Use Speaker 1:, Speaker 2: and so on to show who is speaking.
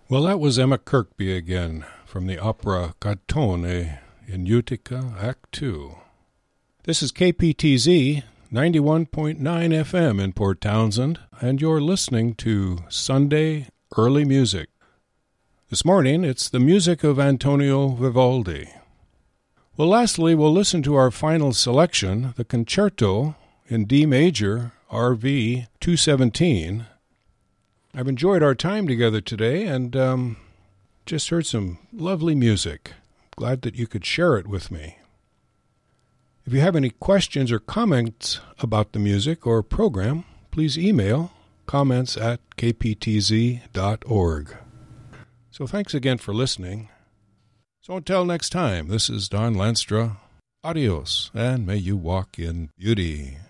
Speaker 1: Well, that was Emma Kirkby again from the opera Catone in Utica, Act 2. This is KPTZ 91.9 FM in Port Townsend, and you're listening to Sunday Early Music. This morning, it's the music of Antonio Vivaldi. Well, lastly, we'll listen to our final selection, the Concerto in D major, RV 217. I've enjoyed our time together today and just heard some lovely music. Glad that you could share it with me. If you have any questions or comments about the music or program, please email comments@kptz.org. So thanks again for listening. So until next time, this is Don Lanstra. Adios, and may you walk in beauty.